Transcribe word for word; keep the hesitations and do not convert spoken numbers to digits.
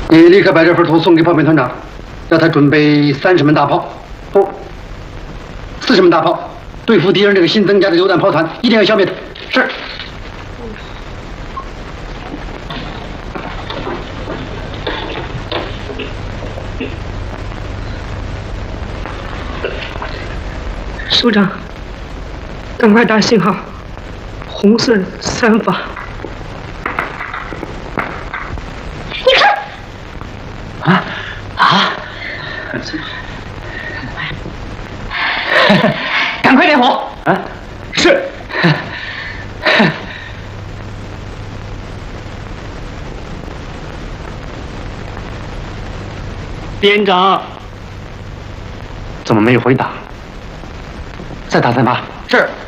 你立刻把这份图送给炮兵团长，让他准备三十门大炮，不，四十门大炮，对付敌人这个新增加的榴弹炮团，一定要消灭它。是。 首长，赶快打信号，红色三发。 你看， 啊啊！赶快点火！啊，是。 连长， 怎么没有回答？再打三发。是。